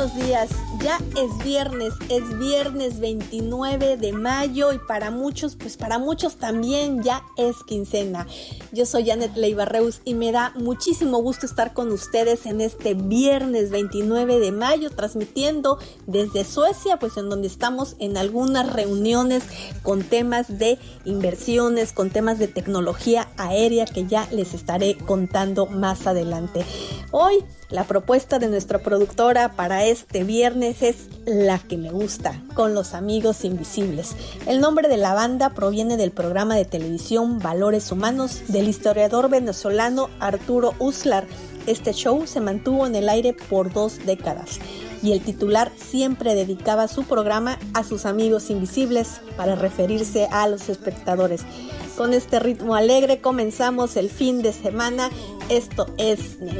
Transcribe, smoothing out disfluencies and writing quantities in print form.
buenos días. Ya es viernes 29 de mayo y para muchos también ya es quincena. Yo soy Janet Leiva Reus y me da muchísimo gusto estar con ustedes en este viernes 29 de mayo, transmitiendo desde Suecia, pues en donde estamos en algunas reuniones con temas de inversiones, con temas de tecnología aérea que ya les estaré contando más adelante. Hoy la propuesta de nuestra productora para este viernes es La que me gusta, con los amigos invisibles. El nombre de la banda proviene del programa de televisión Valores Humanos del historiador venezolano Arturo Uslar. Este show se mantuvo en el aire por 2 décadas y el titular siempre dedicaba su programa a sus amigos invisibles para referirse a los espectadores. Con este ritmo alegre comenzamos el fin de semana. Esto es